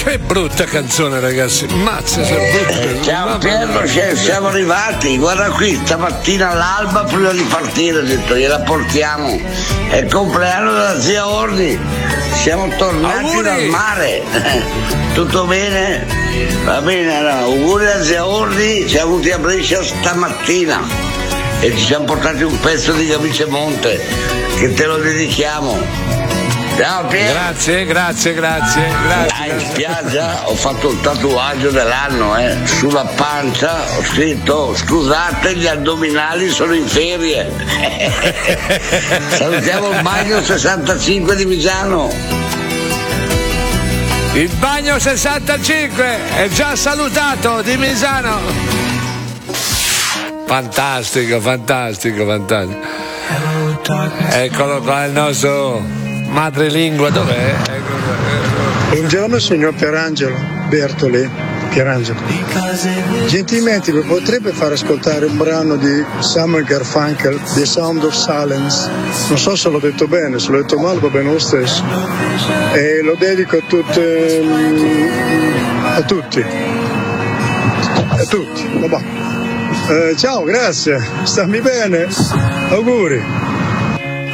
Che brutta canzone, ragazzi. Mazza, ciao Pietro, siamo arrivati. Guarda qui, stamattina all'alba prima di partire ho detto gliela portiamo. È il compleanno della zia Ordi. Siamo tornati dal mare. Tutto bene? Va bene, allora, auguri a zia Ordi, siamo venuti a Brescia stamattina e ci siamo portati un pezzo di Camice Monte che te lo dedichiamo. Ciao Piero. Grazie. In spiaggia ho fatto il tatuaggio dell'anno, sulla pancia ho scritto scusate gli addominali sono in ferie. Salutiamo il bagno 65 di Misano. Il bagno 65 è già salutato di Misano. Fantastico. Eccolo qua il nostro madrelingua, dov'è? Buongiorno signor Pierangelo Bertoli. Gentilmente mi potrebbe far ascoltare un brano di Samuel Garfunkel, The Sound of Silence. Non so se l'ho detto bene, se l'ho detto male va bene lo stesso. E lo dedico a tutti. Vabbè. Ciao, grazie, stammi bene, auguri.